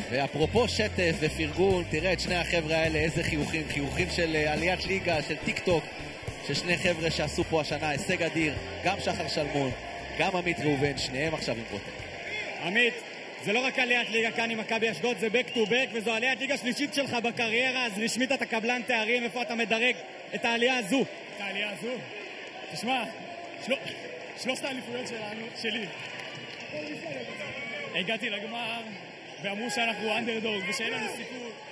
ואפרופו שטף ופרגון, תראה את שני החבר'ה האלה, איזה חיוכים, חיוכים של עליית ליגה, של טיק טוק, של שני חבר'ה שעשו פה השנה הישג אדיר, גם שחר שלמון, גם עמית ראובן, שניהם עכשיו עם רותם. עמית, זה לא רק עליית ליגה כאן עם מכבי אשדוד, זה back to back, וזו עליית ליגה שלישית שלך בקריירה, אז רשמית אתה קבלן תארים, איפה אתה מדרג את העלייה הזו? את העלייה הזו? תשמע, שלושת האליפויות שלי. הגעתי לגמר, ואמרו שאנחנו אנדרדוג, ושאין לנו סיכוי.